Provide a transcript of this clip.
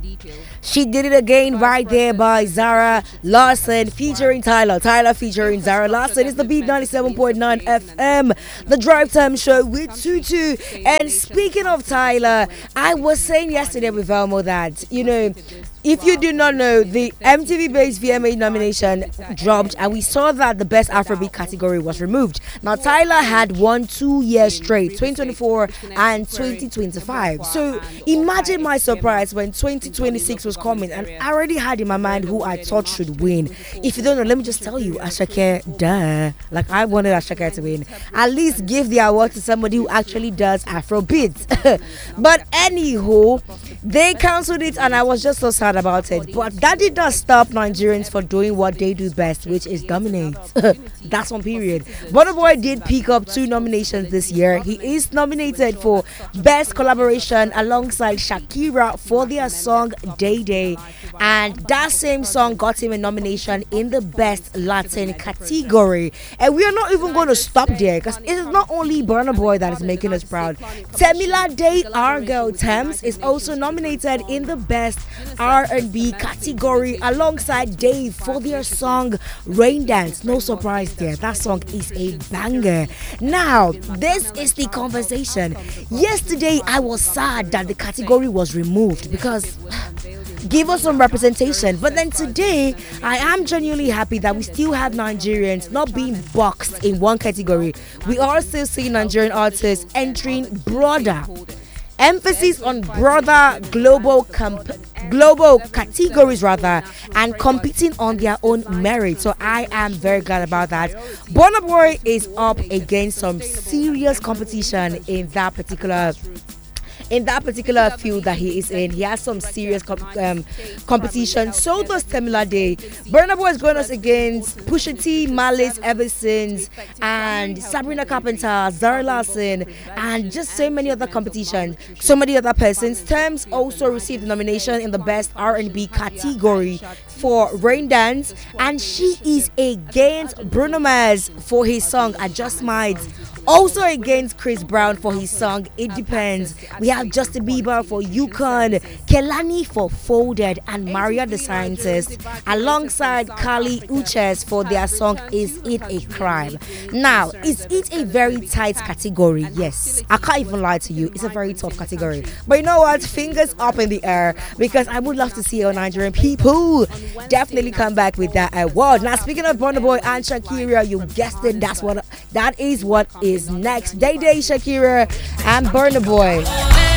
She did it again right there by Zara Larson featuring Tyler. Tyler featuring Zara Larson. It's the Beat 97.9 FM, the Drive Time Show with Tutu. And speaking of Tyler, I was saying yesterday with Velmo that, if you do not know, the MTV Base VMA nomination dropped, and we saw that the Best Afrobeat category was removed. Now, Tyler had won 2 years straight, 2024 and 2025. So, imagine my surprise when 2026 was coming, and I already had in my mind who I thought should win. If you don't know, let me just tell you, Asake, duh. Like, I wanted Asake to win. At least give the award to somebody who actually does Afrobeat. But anywho, they cancelled it, and I was just so sad about it. But that did not stop Nigerians for doing what they do best, which is dominate. That's on period. Burna Boy did pick up 2 nominations this year. He is nominated for Best Collaboration alongside Shakira for their song Day Day, and that same song got him a nomination in the Best Latin category. And we are not even going to stop there, because it is not only Burna Boy that is making us proud. Temila Day, our girl Thames, is also nominated in the Best R&B category alongside Dave for their song Rain Dance. No surprise there, that song is a banger. Now, this is the conversation. Yesterday, I was sad that the category was removed because give us some representation. But then today, I am genuinely happy that we still have Nigerians not being boxed in one category. We are still seeing Nigerian artists entering broader emphasis on broader global categories rather, and competing on their own merit. So I am very glad about that. Burna Boy is up against some serious competition in that particular field that he is in. He has some serious competition. So does Temila Day. Burna Boy is going us against Pusha T, Malice, Eversins, and Sabrina Carpenter, Zara Larson, and just so many other competitions. So many other persons. Thames also received the nomination in the Best R&B category for Rain Dance, and she is against Bruno Mars for his song I Just Might. Also against Chris Brown for his song It Depends. We have Justin Bieber for Yukon, Kelani for Folded, and Maria the Scientist alongside Kali Uchis for their song Is It a Crime. Now, is it a very tight category? Yes, I can't even lie to you, it's a very tough category. But you know what? Fingers up in the air, because I would love to see our Nigerian people definitely come back with that award. Now, speaking of Burna Boy and Shakira, you guessed it, that is what is next. Day Day, Shakira and Burna Boy.